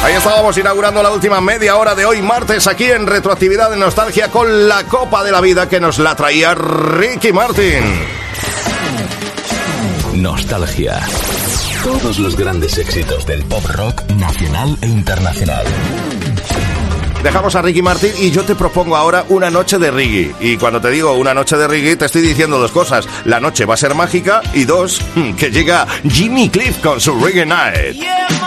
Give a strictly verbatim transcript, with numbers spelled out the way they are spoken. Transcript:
Ahí estábamos inaugurando la última media hora de hoy martes aquí en Retroactividad de Nostalgia con la Copa de la Vida que nos la traía Ricky Martin. Nostalgia. Todos los grandes éxitos del pop rock nacional e internacional. Dejamos a Ricky Martin y yo te propongo ahora una noche de reggae. Y cuando te digo una noche de reggae te estoy diciendo dos cosas. La noche va a ser mágica y dos, que llega Jimmy Cliff con su Reggae Night.